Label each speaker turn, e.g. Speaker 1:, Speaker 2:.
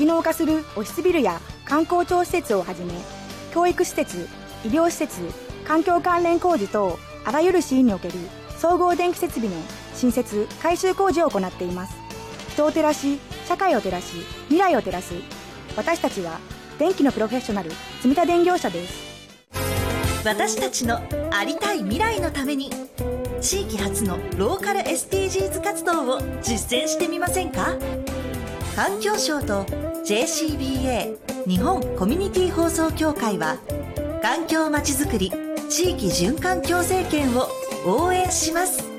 Speaker 1: 機能化するオフィスビルや観光庁施設をはじめ、教育施設、医療施設、環境関連工事等あらゆるシーンにおける総合電気設備の新設・改修工事を行っています。人を照らし、社会を照らし、未来を照らす。私たちは電気のプロフェッショナル住田電業者です。
Speaker 2: 私たちのありたい未来のために、地域発のローカル SDGs 活動を実践してみませんか？環境省と JCBA 日本コミュニティ放送協会は、環境まちづくり地域循環共生圏を応援します。